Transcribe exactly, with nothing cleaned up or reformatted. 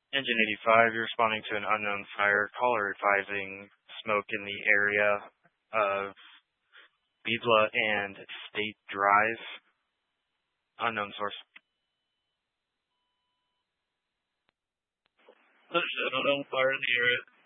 Engine eighty-five, you're responding to an unknown fire. Caller advising smoke in the area of Bibla and State Drive. Unknown source. There's an unknown fire in the area